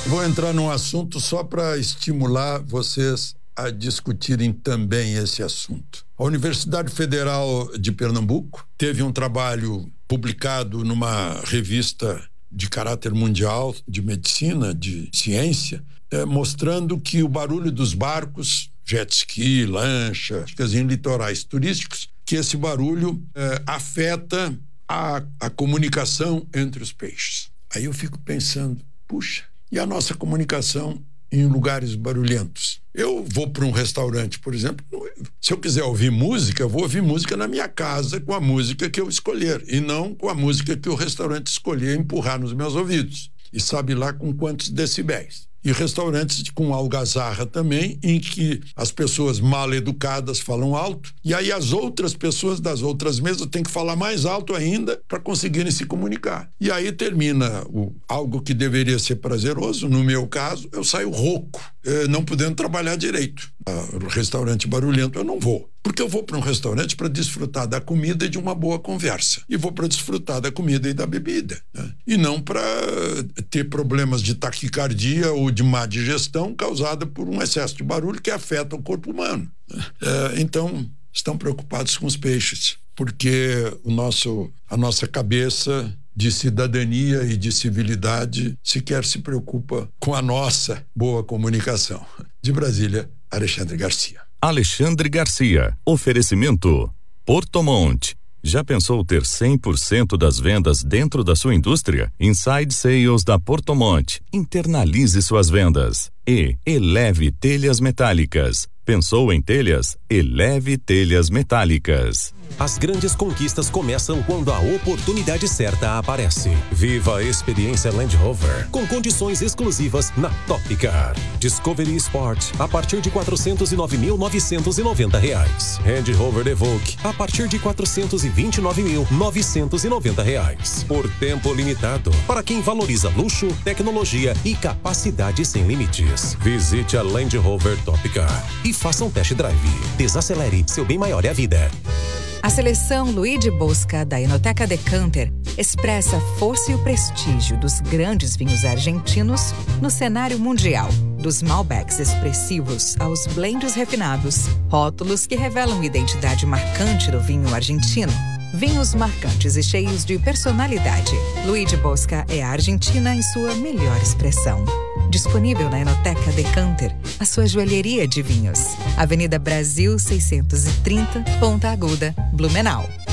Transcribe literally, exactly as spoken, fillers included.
Vou entrar num assunto só para estimular vocês a discutirem também esse assunto. A Universidade Federal de Pernambuco teve um trabalho publicado numa revista de caráter mundial de medicina, de ciência, é, mostrando que o barulho dos barcos, jet ski, lancha, em litorais turísticos, que esse barulho é, afeta a, a comunicação entre os peixes. Aí eu fico pensando, puxa, e a nossa comunicação em lugares barulhentos? Eu vou para um restaurante, por exemplo, se eu quiser ouvir música, eu vou ouvir música na minha casa com a música que eu escolher e não com a música que o restaurante escolher empurrar nos meus ouvidos. E sabe lá com quantos decibéis. E restaurantes com algazarra também, em que as pessoas mal educadas falam alto, e aí as outras pessoas das outras mesas têm que falar mais alto ainda para conseguirem se comunicar. E aí termina o, algo que deveria ser prazeroso, no meu caso, eu saio rouco, eh, não podendo trabalhar direito. Ah, restaurante barulhento eu não vou. Porque eu vou para um restaurante para desfrutar da comida e de uma boa conversa. E vou para desfrutar da comida e da bebida, né? E não para ter problemas de taquicardia ou de má digestão causada por um excesso de barulho que afeta o corpo humano. É, então, estão preocupados com os peixes, porque o nosso, a nossa cabeça de cidadania e de civilidade sequer se preocupa com a nossa boa comunicação. De Brasília, Alexandre Garcia. Alexandre Garcia. Oferecimento Portomont. Já pensou ter cem por cento das vendas dentro da sua indústria? Inside Sales da Portomont. Internalize suas vendas. E Eleve Telhas Metálicas. Pensou em telhas? Eleve Telhas Metálicas. As grandes conquistas começam quando a oportunidade certa aparece. Viva a experiência Land Rover com condições exclusivas na Top Car. Discovery Sport a partir de quatrocentos e nove mil novecentos e noventa reais. Land Rover Evoque a partir de quatrocentos e vinte e nove mil novecentos e noventa reais. Por tempo limitado para quem valoriza luxo, tecnologia e capacidade sem limites. Visite a Land Rover Top Car e faça um test drive. Desacelere, seu bem maior é a vida. A seleção Luigi Bosca da Enoteca Decanter expressa a força e o prestígio dos grandes vinhos argentinos no cenário mundial. Dos Malbecs expressivos aos blends refinados, rótulos que revelam a identidade marcante do vinho argentino. Vinhos marcantes e cheios de personalidade. Luigi Bosca é a Argentina em sua melhor expressão. Disponível na Enoteca Decanter, a sua joalheria de vinhos. Avenida Brasil seiscentos e trinta, Ponta Aguda, Blumenau.